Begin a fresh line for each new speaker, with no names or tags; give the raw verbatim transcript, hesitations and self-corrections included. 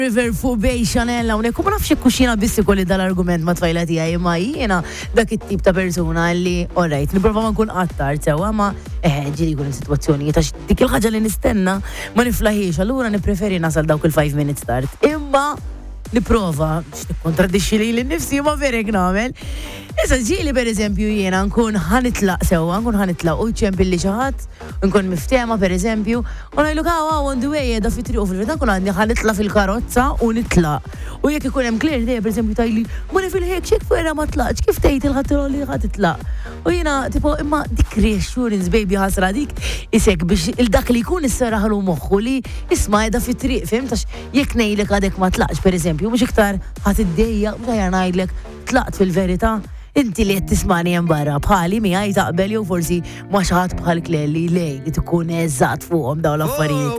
River fuq bej Chanel hawnhekk u ma nafx hekk xina biss ikolli dal-argument ma' tfajla tiegħi imma jiena dak it-tip ta' persuna li alright nipprova ma nkun qattar sewwa ma eħe ġieli jkun is-sitwazzjonijiet għax dik il-ħaġa li nistenna ma niflaħiex allura nippreferi nasal dawk il-five minutes start. Imma nipprova nikkontradixxi lili nnifsi ma verek nagħmel. Issa ġieli pereżempju jiena nkun ħanitlaq sewwa, nkun ħanitlaq u ċempilli xi ħadd, nkun miftema pereżempju, u ngħidlu kawa on the way qiegħda fi triq u fil-verità nkun għandi ħanitlaq fil-karozza u nitlaq. U jekk ikun hemm Claire dejja pereżempju tgħidli ma nifilħek x'hekk fuqra ma tlaqx, kif tgħid il-ħadd li ħadd titlaq. U jiena tipo imma dik reassurance baby ħasra dik isek biex il-dak li jkun issaraħlu moħħu li isma' qiegħda fi triq fim tax jekk ngħidlek għadek ma tlaqx pereżempju mhux iktar ħadd iddejja mhux ngħidlek tlaqt fil-verità. Inti li qed tismani hemm barra bħali miegħi taqbel jew forsi ma xi ħadd bħal Klelli lej li tkun eżatt fuqhom dawn l-affarijiet.